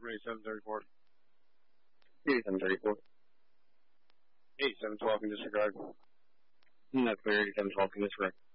Rooney 734. 8734. 8712 in disregard. That's clear, 8712 in disregard.